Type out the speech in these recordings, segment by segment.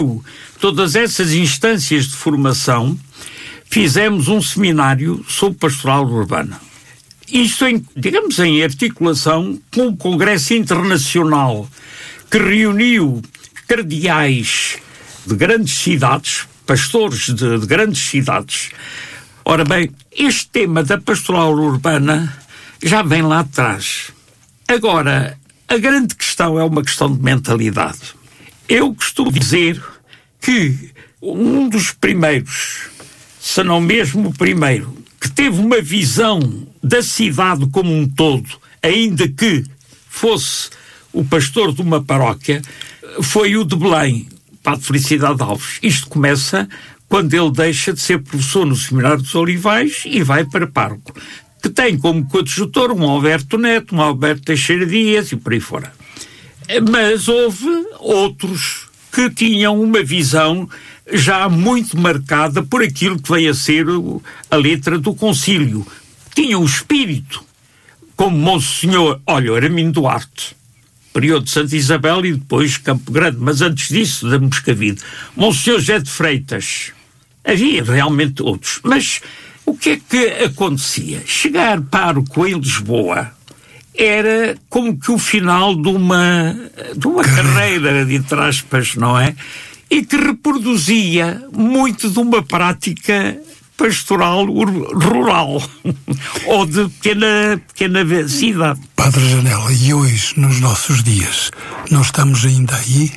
todas essas instâncias de formação, fizemos um seminário sobre pastoral urbana. Isto, em articulação com o Congresso Internacional, que reuniu cardeais de grandes cidades, pastores de grandes cidades. Ora bem, este tema da pastoral urbana já vem lá atrás. Agora, a grande questão é uma questão de mentalidade. Eu costumo dizer que um dos primeiros, se não mesmo o primeiro, que teve uma visão da cidade como um todo, ainda que fosse o pastor de uma paróquia, foi o de Belém, Padre Felicidade Alves. Isto começa quando ele deixa de ser professor no Seminário dos Olivais e vai para pároco, que tem como coadjutor um Alberto Neto, um Alberto Teixeira Dias e por aí fora. Mas houve outros que tinham uma visão já muito marcada por aquilo que veio a ser a letra do concílio. Tinham o espírito, como Monsenhor, Araminho Duarte, período de Santa Isabel e depois Campo Grande, mas antes disso da Moscavide. Monsenhor José de Freitas. Havia realmente outros. Mas o que é que acontecia? Chegar pároco em Lisboa era como que o final de uma carreira, entre aspas, não é? E que reproduzia muito de uma prática pastoral rural ou de pequena cidade. Padre Janela, e hoje, nos nossos dias, não estamos ainda aí?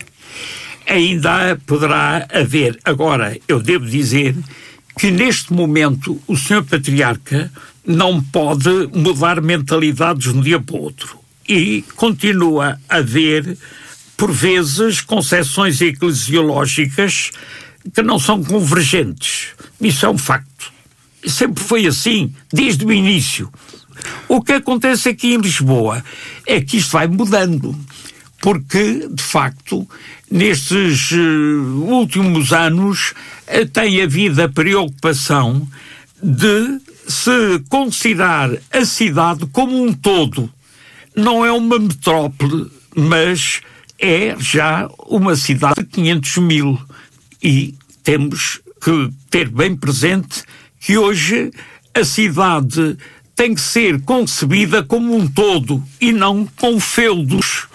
Ainda poderá haver. Agora, eu devo dizer que neste momento o Sr. Patriarca não pode mudar mentalidades de um dia para o outro. E continua a haver, por vezes, concepções eclesiológicas que não são convergentes. Isso é um facto. Sempre foi assim, desde o início. O que acontece aqui em Lisboa é que isto vai mudando, porque, de facto, nestes últimos anos tem havido a preocupação de se considerar a cidade como um todo. Não é uma metrópole, mas é já uma cidade de 500 mil. E temos que ter bem presente que hoje a cidade tem que ser concebida como um todo e não com feudos,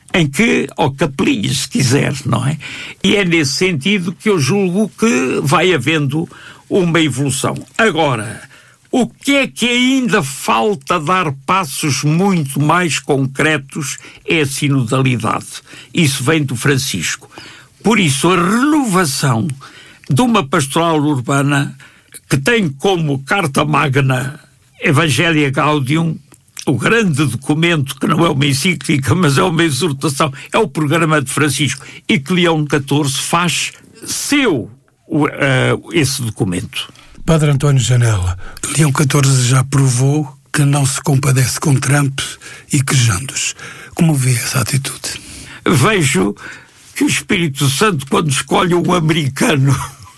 ou capelinhas, se quiser, não é? E é nesse sentido que eu julgo que vai havendo uma evolução. Agora, o que é que ainda falta dar passos muito mais concretos é a sinodalidade. Isso vem do Francisco. Por isso, a renovação de uma pastoral urbana que tem como carta magna Evangelii Gaudium, o grande documento, que não é uma encíclica, mas é uma exortação, é o programa de Francisco, e que Leão XIV faz seu esse documento. Padre António Janela, Leão XIV já provou que não se compadece com Trump e quejandos. Como vê essa atitude? Vejo que o Espírito Santo, quando escolhe um americano,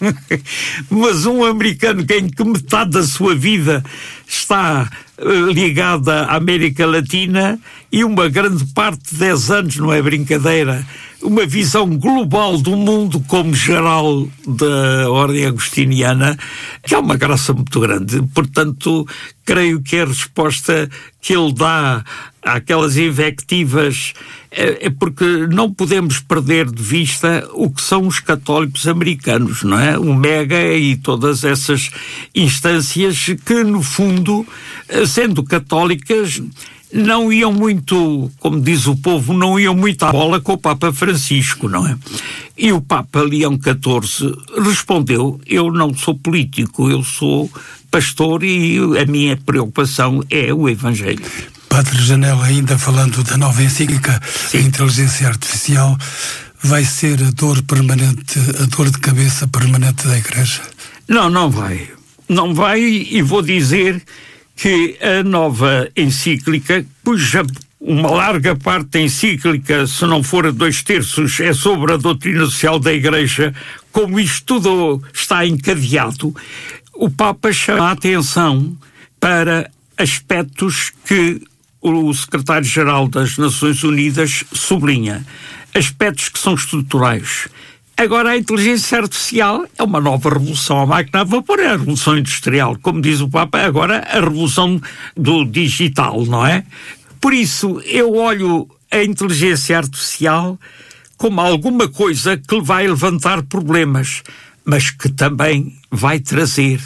mas um americano em que metade da sua vida está ligada à América Latina e uma grande parte de 10 anos, não é brincadeira, uma visão global do mundo como geral da ordem agostiniana, que é uma graça muito grande. Portanto, creio que a resposta que ele dá àquelas invectivas é porque não podemos perder de vista o que são os católicos americanos, não é? O MEGA e todas essas instâncias que, no fundo, sendo católicas, não iam muito, como diz o povo, não iam muito à bola com o Papa Francisco, não é? E o Papa Leão XIV respondeu: eu não sou político, eu sou pastor e a minha preocupação é o Evangelho. Padre Janela, ainda falando da nova encíclica, a inteligência artificial vai ser a dor permanente, a dor de cabeça permanente da Igreja? Não vai. Não vai, e vou dizer que a nova encíclica, cuja uma larga parte da encíclica, se não for a 2/3, é sobre a doutrina social da Igreja, como isto tudo está encadeado, o Papa chama a atenção para aspectos que o secretário-geral das Nações Unidas sublinha. Aspectos que são estruturais. Agora, a inteligência artificial é uma nova revolução. A máquina a vapor é a revolução industrial. Como diz o Papa, agora a revolução do digital, não é? Por isso, eu olho a inteligência artificial como alguma coisa que vai levantar problemas, mas que também vai trazer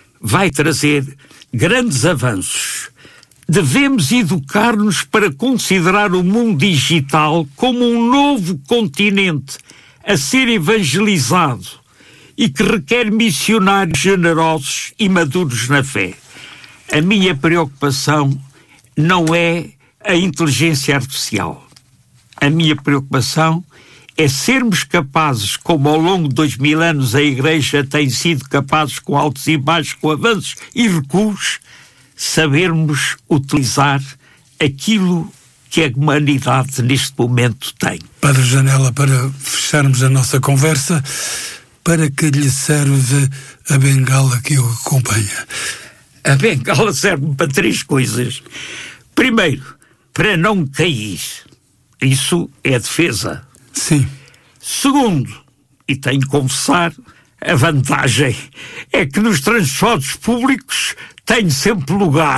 grandes avanços. Devemos educar-nos para considerar o mundo digital como um novo continente a ser evangelizado e que requer missionários generosos e maduros na fé. A minha preocupação não é a inteligência artificial. A minha preocupação é sermos capazes, como ao longo de 2000 anos a Igreja tem sido capaz, com altos e baixos, com avanços e recuos, sabermos utilizar aquilo que a humanidade neste momento tem. Padre Janela, para fecharmos a nossa conversa, para que lhe serve a bengala que o acompanha? A bengala serve para 3 coisas. Primeiro, para não cair. Isso é defesa. Sim. Segundo, e tenho que confessar, a vantagem é que nos transportes públicos tenho sempre lugar.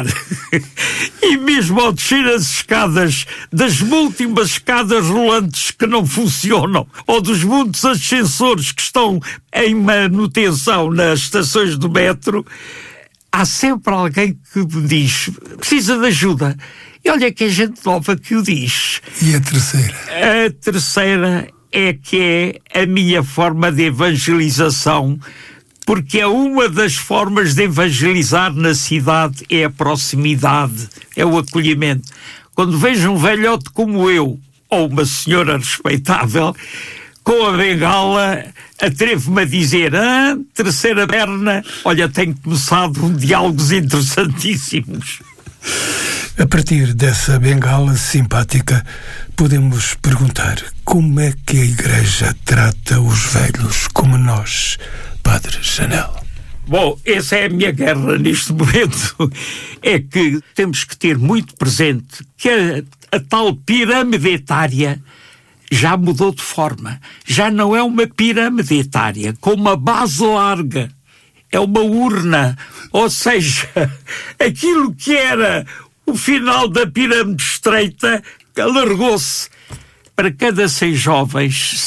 E mesmo ao descer as escadas, das múltiplas escadas rolantes que não funcionam, ou dos muitos ascensores que estão em manutenção nas estações do metro, há sempre alguém que me diz: precisa de ajuda. E olha que é gente nova que o diz. E a terceira? A terceira é que é a minha forma de evangelização, porque é uma das formas de evangelizar na cidade, é a proximidade, é o acolhimento. Quando vejo um velhote como eu, ou uma senhora respeitável, com a bengala, atrevo-me a dizer: terceira perna, olha, tenho começado diálogos interessantíssimos. A partir dessa bengala simpática, podemos perguntar: como é que a Igreja trata os velhos como nós, Padre Janela? Bom, essa é a minha guerra neste momento. É que temos que ter muito presente que a tal pirâmide etária já mudou de forma. Já não é uma pirâmide etária com uma base larga. É uma urna. Ou seja, aquilo que era o final da pirâmide estreita alargou-se. Para cada 100 jovens,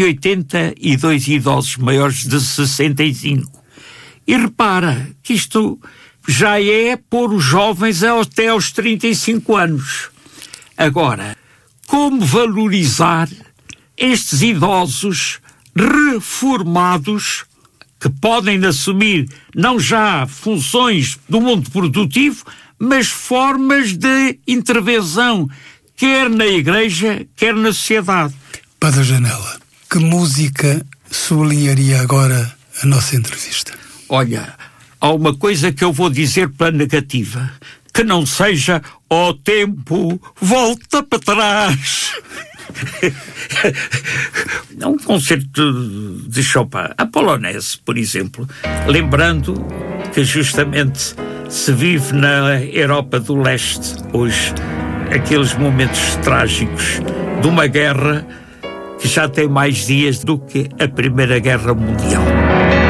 182 idosos maiores de 65. E repara que isto já é pôr os jovens até aos 35 anos. Agora, como valorizar estes idosos reformados que podem assumir não já funções do mundo produtivo, mas formas de intervenção, quer na Igreja, quer na sociedade. Padre Janela, que música sublinharia agora a nossa entrevista? Olha, há uma coisa que eu vou dizer pela negativa, que não seja "o tempo volta para trás". Um concerto de Chopin, a Polonese, por exemplo, lembrando que justamente se vive na Europa do Leste hoje aqueles momentos trágicos de uma guerra que já tem mais dias do que a Primeira Guerra Mundial.